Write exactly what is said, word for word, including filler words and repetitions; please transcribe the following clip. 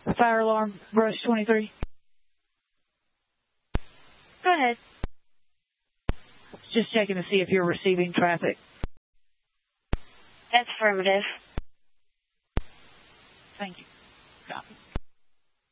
Fire alarm, Brush twenty-three. Go ahead. Just checking to see if you're receiving traffic. That's affirmative. Thank you. Copy.